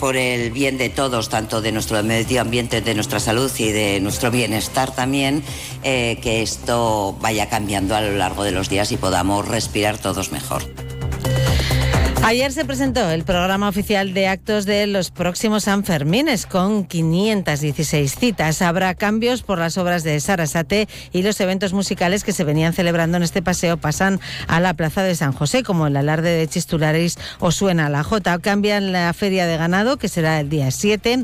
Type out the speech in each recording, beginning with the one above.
por el bien de todos, tanto de nuestro medio ambiente, de nuestra salud y de nuestro bienestar también, que esto vaya cambiando a lo largo de los días y podamos respirar todos mejor. Ayer se presentó el programa oficial de actos de los próximos Sanfermines con 516 citas. Habrá cambios por las obras de Sarasate y los eventos musicales que se venían celebrando en este paseo pasan a la Plaza de San José, como el alarde de Chistularis o Suena la Jota. Cambian la Feria de Ganado, que será el día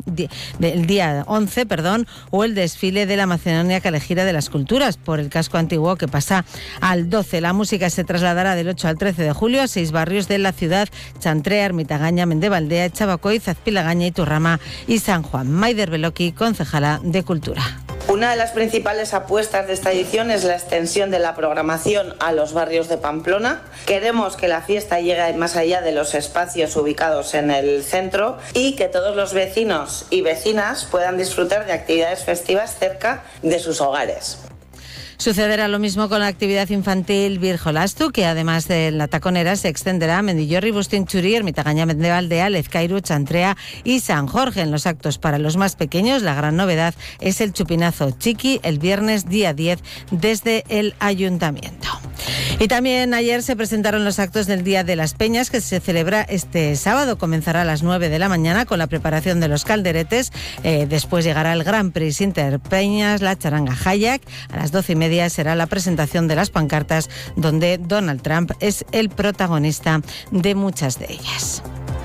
11, o el desfile de la Macedonia Calejira de las Culturas por el casco antiguo, que pasa al 12. La música se trasladará del 8 al 13 de julio a 6 barrios de la ciudad: Chantrea, Ermitagaña, Mendevaldea, Chabacoy, Zazpilagaña, Iturrama y San Juan. Maider Beloki, concejala de Cultura. Una de las principales apuestas de esta edición es la extensión de la programación a los barrios de Pamplona. Queremos que la fiesta llegue más allá de los espacios ubicados en el centro y que todos los vecinos y vecinas puedan disfrutar de actividades festivas cerca de sus hogares. Sucederá lo mismo con la actividad infantil Virjolastu, que además de la Taconera se extenderá a Mendillorri, Bustinchuri, Ermitagaña, Mendevaldea, Lezcairu, Chantrea y San Jorge. En los actos para los más pequeños, la gran novedad es el chupinazo chiqui el viernes día 10 desde el Ayuntamiento. Y también ayer se presentaron los actos del Día de las Peñas, que se celebra este sábado. Comenzará a las 9 de la mañana con la preparación de los calderetes. Después llegará el Grand Prix Interpeñas, la charanga Hayak. A las 12:30 será la presentación de las pancartas, donde Donald Trump es el protagonista de muchas de ellas.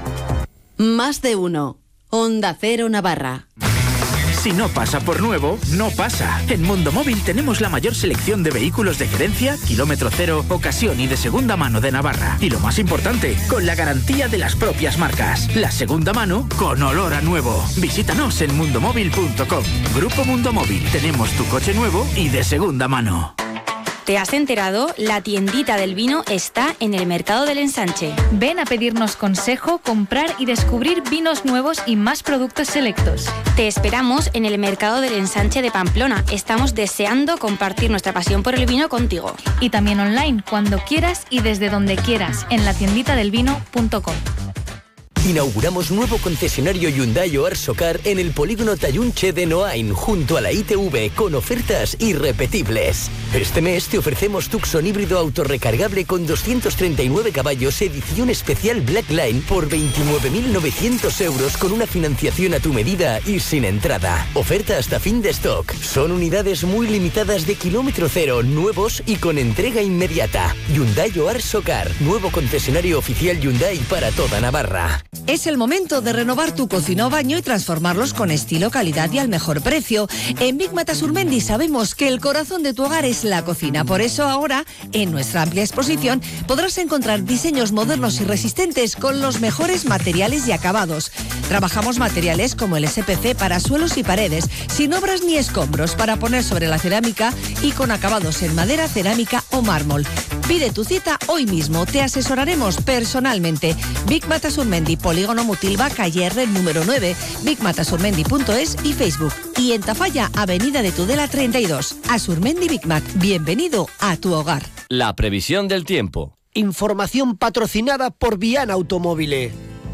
Más de uno. Onda Cero Navarra. Si no pasa por nuevo, no pasa. En Mundo Móvil tenemos la mayor selección de vehículos de gerencia, kilómetro cero, ocasión y de segunda mano de Navarra. Y lo más importante, con la garantía de las propias marcas. La segunda mano con olor a nuevo. Visítanos en mundomóvil.com. Grupo Mundo Móvil. Tenemos tu coche nuevo y de segunda mano. ¿Te has enterado? La tiendita del vino está en el Mercado del Ensanche. Ven a pedirnos consejo, comprar y descubrir vinos nuevos y más productos selectos. Te esperamos en el Mercado del Ensanche de Pamplona. Estamos deseando compartir nuestra pasión por el vino contigo. Y también online, cuando quieras y desde donde quieras, en latienditadelvino.com. Inauguramos nuevo concesionario Hyundai Oar Socar en el polígono Tallunche de Noain, junto a la ITV, con ofertas irrepetibles. Este mes te ofrecemos Tucson híbrido autorrecargable con 239 caballos, edición especial Black Line, por 29.900 euros, con una financiación a tu medida y sin entrada. Oferta hasta fin de stock. Son unidades muy limitadas de kilómetro cero, nuevos y con entrega inmediata. Hyundai Oar Socar, nuevo concesionario oficial Hyundai para toda Navarra. Es el momento de renovar tu cocina o baño y transformarlos con estilo, calidad y al mejor precio. En Big Mata Surmendi sabemos que el corazón de tu hogar es la cocina. Por eso ahora, en nuestra amplia exposición, podrás encontrar diseños modernos y resistentes con los mejores materiales y acabados. Trabajamos materiales como el SPC para suelos y paredes, sin obras ni escombros, para poner sobre la cerámica y con acabados en madera, cerámica o mármol. Pide tu cita hoy mismo, te asesoraremos personalmente. Big Mata Surmendi, Polígono Mutilva, calle R número 9, bigmatasurmendi.es y Facebook. Y en Tafalla, Avenida de Tudela 32. Asurmendi Big Mac, bienvenido a tu hogar. La previsión del tiempo. Información patrocinada por Viana Automóvil.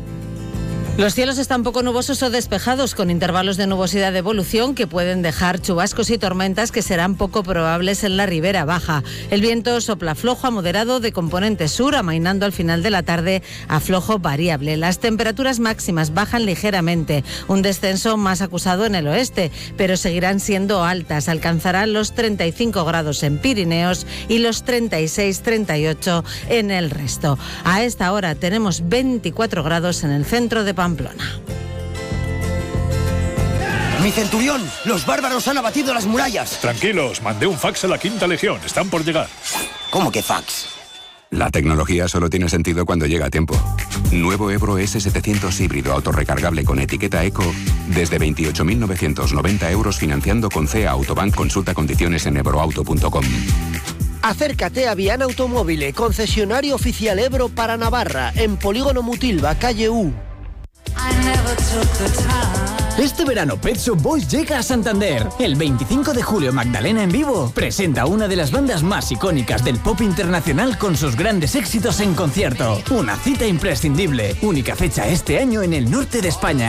Los cielos están poco nubosos o despejados, con intervalos de nubosidad de evolución que pueden dejar chubascos y tormentas que serán poco probables en la ribera baja. El viento sopla flojo a moderado de componente sur, amainando al final de la tarde a flojo variable. Las temperaturas máximas bajan ligeramente, un descenso más acusado en el oeste, pero seguirán siendo altas. Alcanzarán los 35 grados en Pirineos y los 36-38 en el resto. A esta hora tenemos 24 grados en el centro de Pamplona. ¡Mi centurión! ¡Los bárbaros han abatido las murallas! Tranquilos, mandé un fax a la Quinta Legión. Están por llegar. ¿Cómo que fax? La tecnología solo tiene sentido cuando llega a tiempo. Nuevo Ebro S700 híbrido autorrecargable con etiqueta Eco desde 28.990 euros, financiando con CEA Autobank. Consulta condiciones en ebroauto.com. Acércate a Viana Automóvil, concesionario oficial Ebro para Navarra, en Polígono Mutilva, calle U. Este verano Pet Shop Boys llega a Santander. El 25 de julio Magdalena en vivo presenta una de las bandas más icónicas del pop internacional con sus grandes éxitos en concierto. Una cita imprescindible. Única fecha este año en el norte de España.